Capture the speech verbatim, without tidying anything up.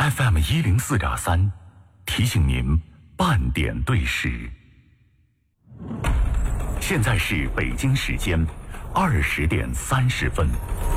F M 一零四点三，提醒您半点对时。现在是北京时间二十点三十分。